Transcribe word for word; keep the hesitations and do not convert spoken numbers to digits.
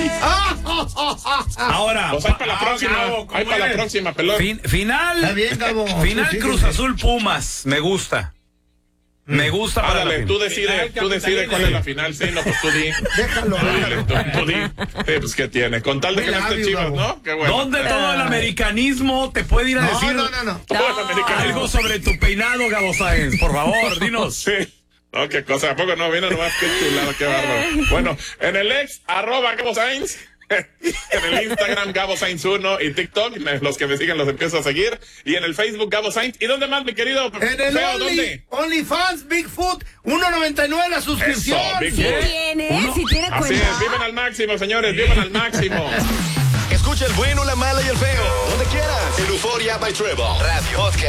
Ahora, pues hay para la ah, próxima, Gabo, hay para la próxima, pelón. Fin, final, Está bien, Gabo. final Sí, Cruz sí, sí. Azul Pumas, me gusta. Me gusta para Ándale, la tú final. decides, tú decides cuál es la final, sí, no, pues tú di. Déjalo. Ándale, tú, tú di. Sí, pues qué tiene, con tal de que no esté Chivas, ¿no? Qué bueno. ¿Dónde todo el americanismo te puede ir a No, decir no, no, no. Todo el americano. algo sobre tu peinado, Gabo Sáenz? Por favor, dinos. Sí. No, qué cosa, ¿a poco no? Viene nomás, qué chulado, qué bárbaro. Bueno, en el ex, arroba Gabo Sainz, en el Instagram Gabo Sainz uno y TikTok, los que me siguen los empiezo a seguir, y en el Facebook Gabo Sainz. ¿Y dónde más, mi querido? En el Feo, Only, ¿dónde? OnlyFans Bigfoot, uno noventa y nueve la suscripción. Eso, Bigfoot. ¿Sí tiene? ¿Sí tiene Así cuenta? es, viven al máximo, señores, viven al máximo. Escucha el bueno, la mala y el feo. Donde quieras. En Euforia by Trevor. Radio Podcast.